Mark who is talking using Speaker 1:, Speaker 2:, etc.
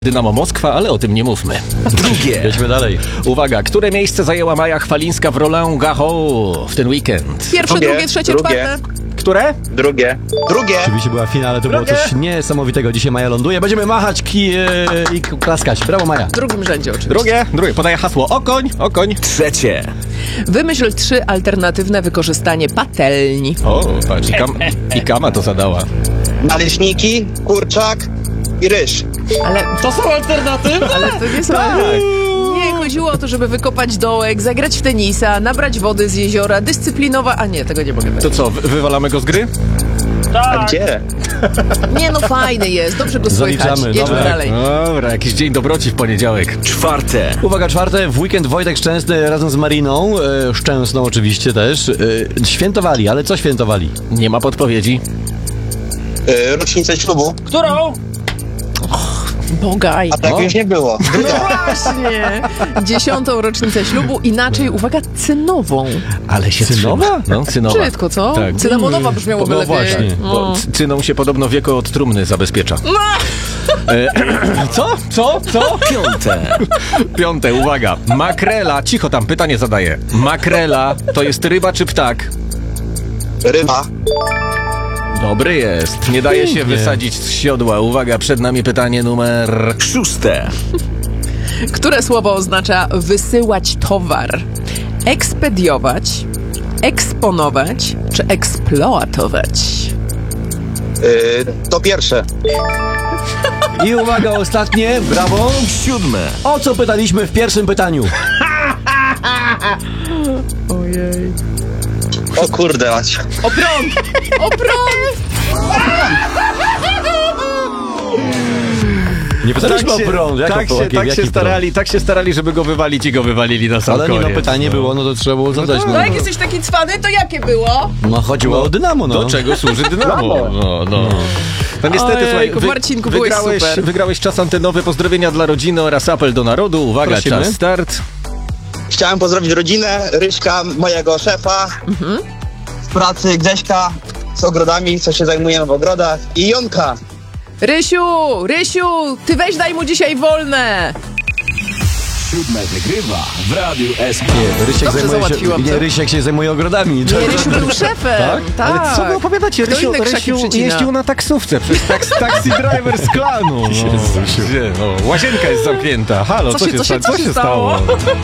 Speaker 1: Dynamo Moskwa, ale o tym nie mówmy.
Speaker 2: Drugie.
Speaker 3: Jedźmy dalej.
Speaker 1: Uwaga, które miejsce zajęła Maja Chwalińska w Roland Garros w ten weekend?
Speaker 4: Pierwsze, drugie, trzecie, czwarte.
Speaker 1: Które?
Speaker 2: Drugie.
Speaker 3: Oczywiście była finał, ale to było coś niesamowitego. Dzisiaj Maja ląduje. Będziemy machać i klaskać. Brawo, Maja.
Speaker 4: W drugim rzędzie oczywiście.
Speaker 1: Drugie. Podaję hasło. Okoń.
Speaker 2: Trzecie.
Speaker 4: Wymyśl 3 alternatywne wykorzystanie patelni.
Speaker 1: O, patrz, i Kama to zadała.
Speaker 2: Naleśniki, kurczak i ryż.
Speaker 4: Ale
Speaker 1: To są alternatywy?
Speaker 4: Ale to nie są... Nie, chodziło o to, żeby wykopać dołek, zagrać w tenisa, nabrać wody z jeziora, dyscyplinowa... A nie, tego nie mogę
Speaker 1: To co, wywalamy go z gry?
Speaker 2: A gdzie?
Speaker 4: Nie, no fajny jest, dobrze go słychać.
Speaker 3: Zaliczamy,
Speaker 4: Jedźmy
Speaker 3: dobra.
Speaker 4: dalej.
Speaker 1: Dobra, jakiś dzień dobroci w poniedziałek.
Speaker 2: Czwarte.
Speaker 3: Uwaga, czwarte. W weekend Wojtek Szczęsny razem z Mariną, Szczęsną oczywiście też, świętowali. Ale co świętowali?
Speaker 1: Nie ma podpowiedzi.
Speaker 2: Rocznicę ślubu.
Speaker 1: Którą?
Speaker 4: Bogaj.
Speaker 2: A tak już nie było.
Speaker 4: Właśnie. 10. rocznicę ślubu, inaczej, uwaga, cynową.
Speaker 1: Ale się
Speaker 3: Cynowa?
Speaker 1: trzyma. No, cynowa.
Speaker 4: Brzydko, co?
Speaker 1: Tak.
Speaker 4: Cynamonowa brzmiałoby
Speaker 3: No
Speaker 4: lepiej.
Speaker 3: właśnie.
Speaker 1: Bo cyną się podobno wieko od trumny zabezpiecza. Co?
Speaker 2: Piąte.
Speaker 1: Piąte, uwaga. Makrela, cicho tam, pytanie zadaję. Makrela to jest ryba czy ptak?
Speaker 2: Ryba.
Speaker 1: Dobry jest. Nie daje się
Speaker 3: Pięknie.
Speaker 1: wysadzić z siodła. Uwaga, przed nami pytanie numer...
Speaker 2: Szóste.
Speaker 4: Które słowo oznacza wysyłać towar? Ekspediować, eksponować czy eksploatować?
Speaker 2: To pierwsze.
Speaker 3: I uwaga, ostatnie. Brawo.
Speaker 2: Siódme.
Speaker 3: O co pytaliśmy w pierwszym pytaniu?
Speaker 4: Ojej.
Speaker 2: O kurde, mać.
Speaker 4: O prąd! O prąd!
Speaker 3: Nie pytaliśmy o prąd.
Speaker 1: Tak się starali, żeby go wywalić i go wywalili na sam
Speaker 3: Ale nie, no
Speaker 1: koniec.
Speaker 3: pytanie było, no to trzeba było zadać.
Speaker 4: No jak jesteś taki cwany, to jakie było?
Speaker 3: No chodziło o Dynamo, no.
Speaker 1: Do czego służy Dynamo? No. No niestety,
Speaker 4: Ojejku,
Speaker 1: słuchaj,
Speaker 4: Marcinku, byłeś super.
Speaker 1: wygrałeś czas antenowy. Pozdrowienia dla rodziny oraz apel do narodu. Uwaga,
Speaker 3: Prosimy.
Speaker 1: czas start.
Speaker 2: Chciałem pozdrowić rodzinę, Ryśka, mojego szefa, z pracy Grześka, z ogrodami, co się zajmujemy w ogrodach, i Jonka.
Speaker 4: Rysiu, ty weź daj mu dzisiaj wolne.
Speaker 5: Siódme wygrywa w Radiu SK.
Speaker 3: Nie, Rysiek
Speaker 4: Dobrze załatwiłam to.
Speaker 3: Rysiek się zajmuje ogrodami.
Speaker 4: Nie, Rysiu był szefem. Tak?
Speaker 1: Ale co wy opowiadacie?
Speaker 4: Kto inne krzaki przycina?
Speaker 1: jeździł na taksówce przez taxi driver z klanu. No. Łazienka jest zamknięta. Halo,
Speaker 4: Co się
Speaker 1: stało?